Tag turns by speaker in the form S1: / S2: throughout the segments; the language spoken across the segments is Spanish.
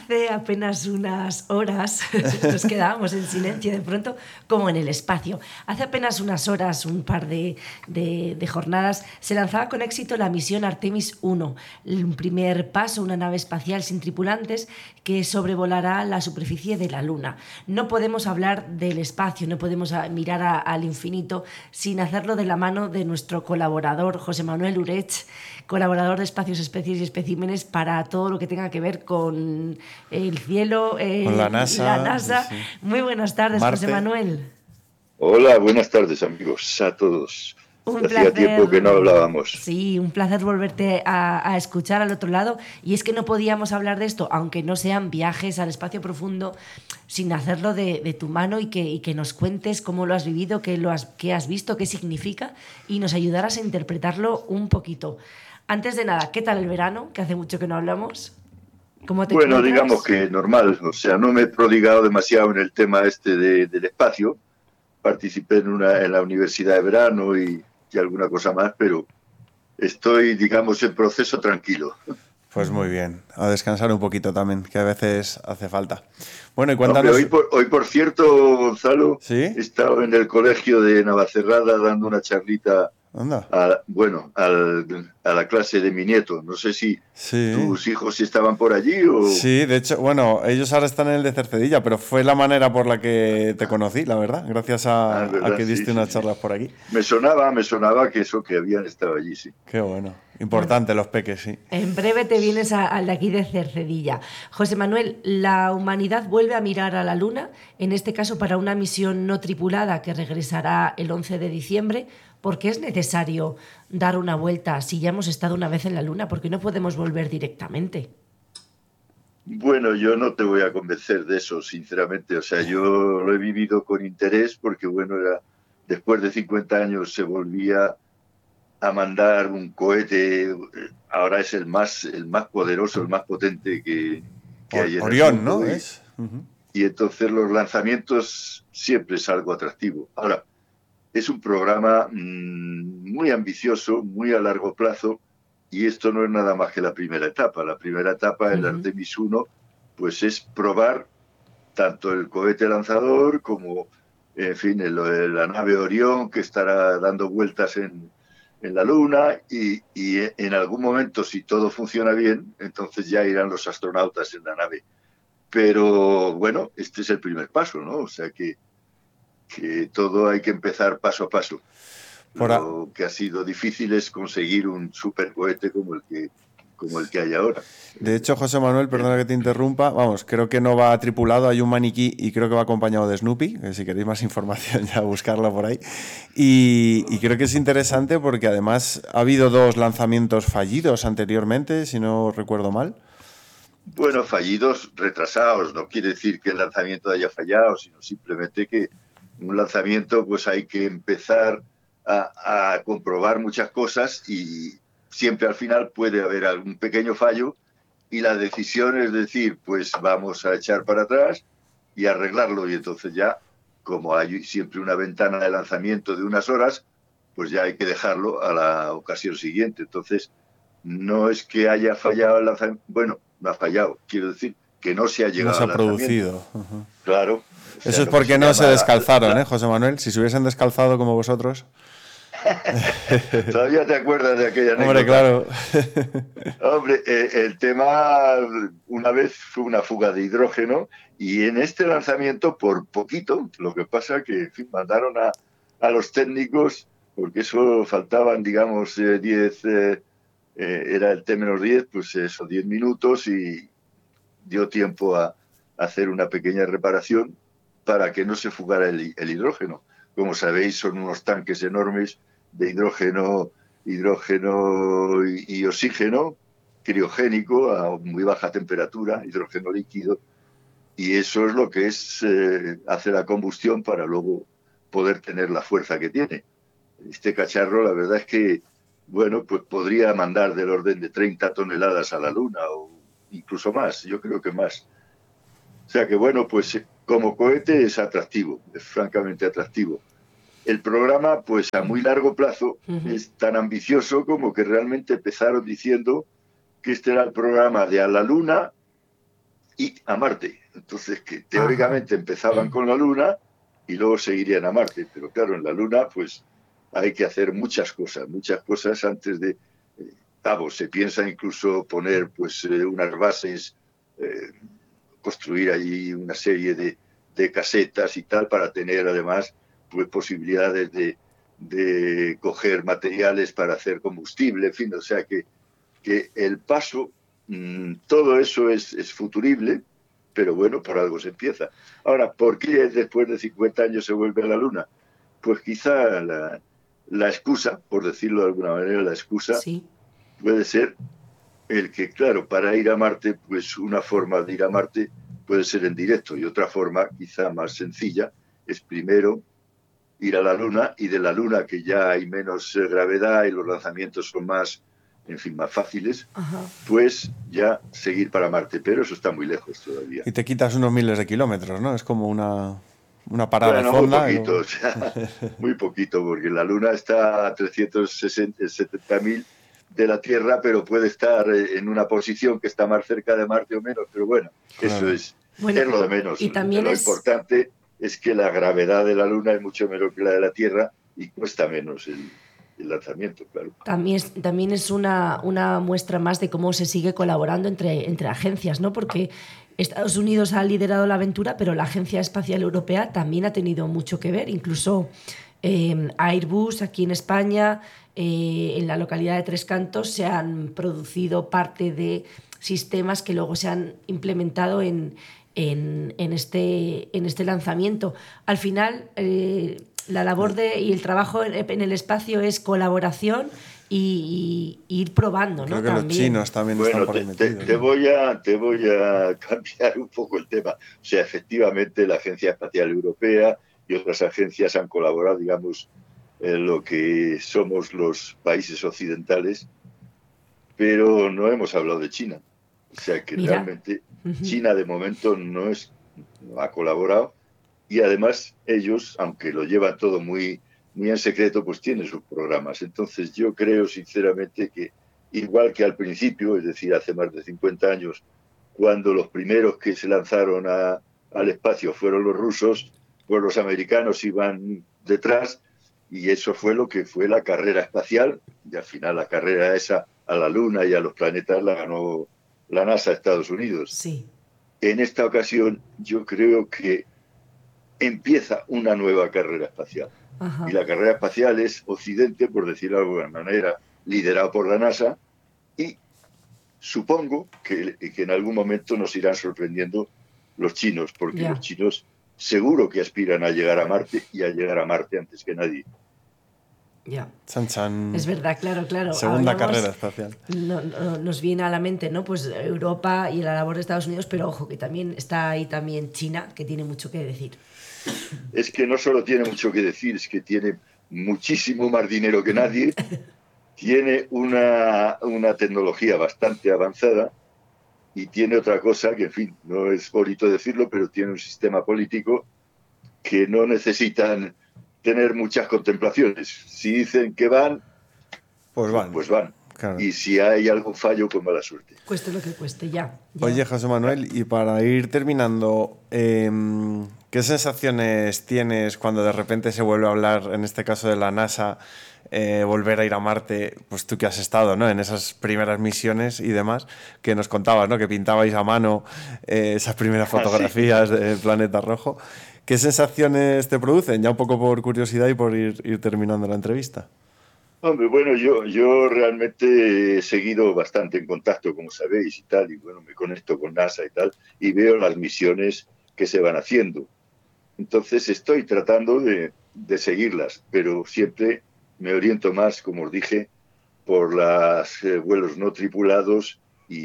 S1: Hace apenas unas horas nos quedábamos en silencio de pronto, como en el espacio. Hace apenas unas horas, un par de jornadas, se lanzaba con éxito la misión Artemis 1, un primer paso, una nave espacial sin tripulantes que sobrevolará la superficie de la Luna. No podemos hablar del espacio, no podemos mirar al infinito sin hacerlo de la mano de nuestro colaborador, José Manuel Urech, colaborador de Espacios, Especies y Especímenes para todo lo que tenga que ver con el cielo,
S2: Con la
S1: la
S2: NASA, sí,
S1: NASA.
S2: sí.
S1: Muy buenas tardes, José
S2: Marte.
S1: Manuel.
S3: Hola, buenas tardes amigos, a todos.
S1: Un
S3: Hacía
S1: placer,
S3: tiempo que no hablábamos.
S1: sí, un placer volverte a escuchar al otro lado. Y es que no podíamos hablar de esto, aunque no sean viajes al espacio profundo, sin hacerlo de tu mano y que nos cuentes cómo lo has vivido, qué has visto, qué significa y nos ayudaras a interpretarlo un poquito. Antes de nada, ¿qué tal el verano? Que hace mucho que no hablamos. ¿Cómo te
S3: Bueno, digamos
S1: encuentras?
S3: que normal, o sea, no me he prodigado demasiado en el tema del espacio. Participé en la universidad de verano y alguna cosa más, pero estoy, digamos, en proceso tranquilo.
S2: Pues muy bien. A descansar un poquito también, que a veces hace falta. Bueno, y
S3: Hombre,
S2: cuéntanos.
S3: hoy por cierto, Gonzalo, he
S2: ¿Sí?
S3: estado en el colegio de Navacerrada dando una charlita
S2: Anda.
S3: a la clase de mi nieto. No sé si
S2: Sí.
S3: tus hijos estaban por allí o...
S2: Sí, de hecho, bueno, ellos ahora están en el de Cercedilla, pero fue la manera por la que te conocí, la verdad, gracias
S3: Ah, es
S2: a
S3: verdad,
S2: que
S3: sí,
S2: diste
S3: sí,
S2: unas
S3: sí.
S2: charlas por aquí.
S3: Me sonaba que eso, que habían estado allí, sí.
S2: Qué bueno.
S1: Bueno,
S2: Importante los peques, sí.
S1: en breve te vienes al de aquí de Cercedilla. José Manuel, la humanidad vuelve a mirar a la Luna, en este caso para una misión no tripulada que regresará el 11 de diciembre. ¿Por qué es necesario dar una vuelta si ya hemos estado una vez en la Luna? ¿Por qué no podemos volver directamente?
S3: Bueno, yo no te voy a convencer de eso, sinceramente. O sea, yo lo he vivido con interés porque, bueno, después de 50 años se volvía a mandar un cohete. Ahora es el más poderoso, el más potente que hay en el
S2: Orión, ¿no?
S3: mundo.
S2: Es. Ujú.
S3: Y entonces los lanzamientos siempre es algo atractivo. Ahora, es un programa muy ambicioso, muy a largo plazo, y esto no es nada más que la primera etapa. La primera etapa, el
S1: Ujú.
S3: Artemis 1, pues es probar tanto el cohete lanzador como, en fin, la nave Orión, que estará dando vueltas en la Luna, y en algún momento, si todo funciona bien, entonces ya irán los astronautas en la nave. Pero bueno, este es el primer paso, ¿no? O sea que todo hay que empezar paso a paso.
S2: Por a-
S3: Lo que ha sido difícil es conseguir un supercohete como el que hay ahora.
S2: De hecho, José Manuel,
S3: Eh,
S2: perdona que te interrumpa, vamos, creo que no va tripulado, hay un maniquí y creo que va acompañado de Snoopy, que si queréis más información ya buscarla por ahí. Y creo que es interesante porque además ha habido dos lanzamientos fallidos anteriormente, si no recuerdo mal.
S3: bueno, fallidos, retrasados, no quiere decir que el lanzamiento haya fallado, sino simplemente que un lanzamiento pues hay que empezar a comprobar muchas cosas y siempre al final puede haber algún pequeño fallo y la decisión es decir, pues vamos a echar para atrás y arreglarlo y entonces ya, como hay siempre una ventana de lanzamiento de unas horas, pues ya hay que dejarlo a la ocasión siguiente. Entonces, no es que haya fallado el lanzamiento, bueno, no ha fallado, quiero decir que no se ha
S2: No
S3: llegado
S2: se
S3: al
S2: ha
S3: lanzamiento.
S2: producido. Ujú.
S3: Claro, o
S2: Eso
S3: sea,
S2: es
S3: lo que
S2: porque
S3: se
S2: no se
S3: llama
S2: descalzaron, ¿eh, José Manuel? Si se hubiesen descalzado como vosotros.
S3: ¿Todavía te acuerdas de aquella
S2: Hombre,
S3: anécdota?
S2: claro.
S3: Hombre, el tema una vez fue una fuga de hidrógeno y en este lanzamiento por poquito, lo que pasa que en fin, mandaron a los técnicos, porque eso faltaban, digamos, 10, era el T-10, pues eso, 10 minutos y dio tiempo a hacer una pequeña reparación para que no se fugara el hidrógeno. Como sabéis, son unos tanques enormes de hidrógeno y oxígeno criogénico a muy baja temperatura, hidrógeno líquido, y eso es lo que hace la combustión para luego poder tener la fuerza que tiene. Este cacharro, la verdad es que, bueno, pues podría mandar del orden de 30 toneladas a la Luna o incluso más, yo creo que más. O sea que, bueno, pues como cohete es atractivo, es francamente atractivo. El programa, pues a muy largo plazo,
S1: Ujú.
S3: es tan ambicioso como que realmente empezaron diciendo que este era el programa de a la Luna y a Marte. Entonces, que teóricamente empezaban con la Luna y luego seguirían a Marte. Pero claro, en la Luna, pues hay que hacer muchas cosas antes de... se piensa incluso poner pues unas bases, construir allí una serie de casetas y tal, para tener además pues posibilidades de coger materiales para hacer combustible, en fin, o sea que el paso, todo eso es futurible, pero bueno, por algo se empieza. Ahora, ¿por qué después de 50 años se vuelve a la Luna? Pues quizá la excusa, por decirlo de alguna manera, la excusa puede ser el que, claro, para ir a Marte, pues una forma de ir a Marte puede ser en directo, y otra forma, quizá más sencilla, es primero ir a la Luna, y de la Luna, que ya hay menos gravedad y los lanzamientos son más, en fin, más fáciles, pues ya seguir para Marte, pero eso está muy lejos todavía.
S2: Y te quitas unos miles de kilómetros, ¿no? Es como una parada
S3: bueno,
S2: de fonda.
S3: Muy poquito, o sea, muy poquito, porque la Luna está a 370.000 de la Tierra, pero puede estar en una posición que está más cerca de Marte o menos, pero bueno, claro. Eso es lo de menos.
S1: Y también
S3: lo importante es que la gravedad de la Luna es mucho menor que la de la Tierra y cuesta menos el lanzamiento, claro.
S1: También es una muestra más de cómo se sigue colaborando entre agencias, ¿no? Porque Estados Unidos ha liderado la aventura, pero la Agencia Espacial Europea también ha tenido mucho que ver, incluso Airbus aquí en España, en la localidad de Tres Cantos, se han producido parte de sistemas que luego se han implementado en este lanzamiento. Al final, la labor y el trabajo en el espacio es colaboración y ir probando, ¿no?
S2: Creo que también. Los chinos también están por ahí metidos.
S3: Te voy a cambiar un poco el tema. O sea, efectivamente, la Agencia Espacial Europea y otras agencias han colaborado, digamos, en lo que somos los países occidentales, pero no hemos hablado de China. O sea que realmente China de momento no ha colaborado, y además ellos, aunque lo llevan todo muy, muy en secreto, pues tienen sus programas. Entonces yo creo sinceramente que igual que al principio, es decir, hace más de 50 años, cuando los primeros que se lanzaron al espacio fueron los rusos, pues los americanos iban detrás, y eso fue lo que fue la carrera espacial, y al final la carrera esa a la Luna y a los planetas la ganó la NASA de Estados Unidos.
S1: Sí.
S3: En esta ocasión yo creo que empieza una nueva carrera espacial. Y la carrera espacial es Occidente, por decirlo de alguna manera, liderado por la NASA, y supongo que en algún momento nos irán sorprendiendo los chinos, porque los chinos seguro que aspiran a llegar a Marte, y a llegar a Marte antes que nadie.
S1: Ya.
S2: Chan, chan.
S1: Es verdad, claro.
S2: Segunda carrera espacial.
S1: Nos viene a la mente, ¿no? Pues Europa y la labor de Estados Unidos, pero ojo, que también está ahí también China, que tiene mucho que decir.
S3: Es que no solo tiene mucho que decir, es que tiene muchísimo más dinero que nadie, tiene una tecnología bastante avanzada, y tiene otra cosa que, en fin, no es bonito decirlo, pero tiene un sistema político que no necesitan tener muchas contemplaciones. Si dicen que van,
S2: pues van.
S3: Claro. Y si hay algún fallo, pues mala suerte.
S1: Cueste lo que cueste, ya.
S2: Oye, José Manuel, y para ir terminando, ¿qué sensaciones tienes cuando de repente se vuelve a hablar, en este caso de la NASA, volver a ir a Marte? Pues tú que has estado, ¿no?, en esas primeras misiones y demás, que nos contabas, ¿no?, que pintabais a mano esas primeras fotografías del planeta rojo. ¿Qué sensaciones te producen? Ya un poco por curiosidad y por ir terminando la entrevista.
S3: Hombre, bueno, yo realmente he seguido bastante en contacto, como sabéis, y tal, y bueno, me conecto con NASA y tal, y veo las misiones que se van haciendo. Entonces estoy tratando de seguirlas, pero siempre me oriento más, como os dije, por los vuelos no tripulados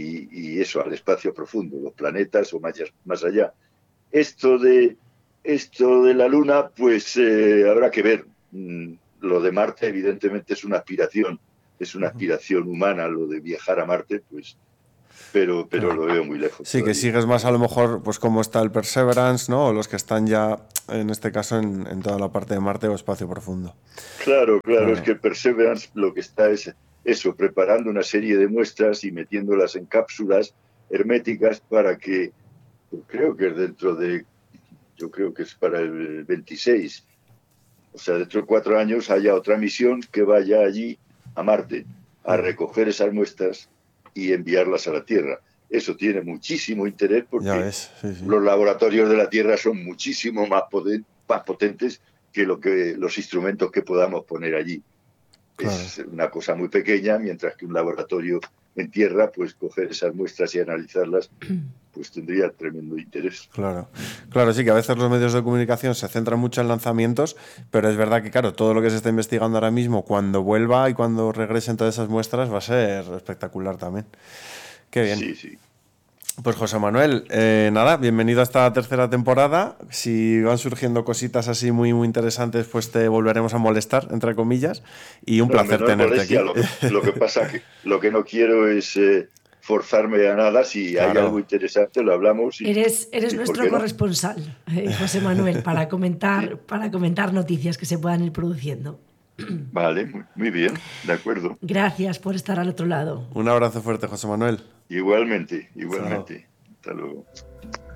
S3: y eso, al espacio profundo, los planetas o más allá. Esto de la Luna, pues habrá que ver. Lo de Marte, evidentemente, es una aspiración humana, lo de viajar a Marte, pues, pero lo veo muy lejos.
S2: Sí, todavía. Que sigues más a lo mejor, pues como está el Perseverance, ¿no? O los que están ya, en este caso, en toda la parte de Marte o espacio profundo.
S3: Claro, es que el Perseverance lo que está es eso, preparando una serie de muestras y metiéndolas en cápsulas herméticas para que Pues creo que es yo creo que es para el 26. O sea, dentro de 4 años haya otra misión que vaya allí a Marte a recoger esas muestras y enviarlas a la Tierra. Eso tiene muchísimo interés
S2: Ya
S3: porque
S2: ves, sí, sí.
S3: los laboratorios de la Tierra son muchísimo más potentes que los instrumentos que podamos poner allí.
S2: Claro.
S3: Es una cosa muy pequeña, mientras que un laboratorio en Tierra, pues coger esas muestras y analizarlas, pues tendría tremendo interés.
S2: Claro, claro, sí que a veces los medios de comunicación se centran mucho en lanzamientos, pero es verdad que, claro, todo lo que se está investigando ahora mismo, cuando vuelva y cuando regresen todas esas muestras, va a ser espectacular también. Qué bien.
S3: Sí, sí.
S2: Pues José Manuel, nada, bienvenido a esta tercera temporada. Si van surgiendo cositas así muy, muy interesantes, pues te volveremos a molestar, entre comillas, y un placer tenerte aquí.
S3: Lo que pasa que lo que no quiero es forzarme a nada. Si hay algo interesante, lo hablamos.
S1: Eres nuestro corresponsal, José Manuel, para comentar noticias que se puedan ir produciendo.
S3: Vale, muy bien, de acuerdo.
S1: Gracias por estar al otro lado.
S2: Un abrazo fuerte, José Manuel.
S3: Igualmente.
S2: Chao.
S3: Hasta luego.